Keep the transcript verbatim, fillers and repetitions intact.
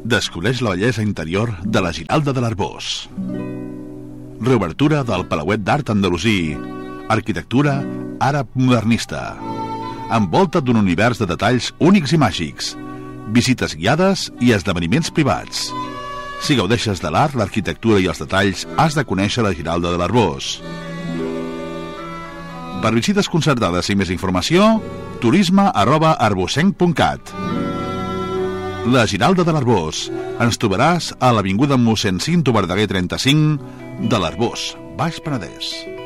Descobreix la bellesa interior de la Giralda de l'Arboç. Reobertura del Palauet d'Art Andalusí. Arquitectura àrab modernista. Envolta't d'un univers de detalls únics i màgics. Visites guiades i esdeveniments privats. Si gaudeixes de l'art, l'arquitectura i els detalls, has de conèixer la Giralda de l'Arboç. Per visites concertades i més informació, turisme arroba arbocenc punt cat. La Giralda de l'Arboç. Ens trobaràs a l'avinguda mossèn Cinto Verdaguer trenta-cinc de l'Arboç, Baix Penedès.